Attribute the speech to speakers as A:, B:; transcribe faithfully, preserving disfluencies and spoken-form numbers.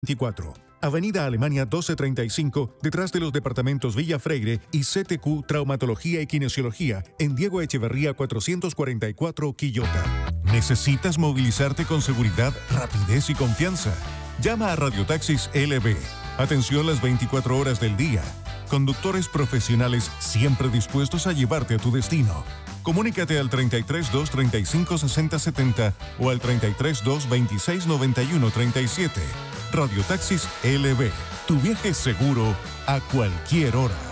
A: veinticuatro. Avenida Alemania doce treinta y cinco, detrás de los departamentos Villa Freire y C T Q Traumatología y Kinesiología, en Diego Echeverría cuatrocientos cuarenta y cuatro, Quillota. ¿Necesitas movilizarte con seguridad, rapidez y confianza? Llama a Radiotaxis L B. Atención las veinticuatro horas del día. Conductores profesionales siempre dispuestos a llevarte a tu destino. Comunícate al treinta y tres dos treinta y cinco sesenta setenta o al treinta y tres dos veintiséis noventa y uno treinta y siete. Radiotaxis L B. Tu viaje seguro a cualquier hora.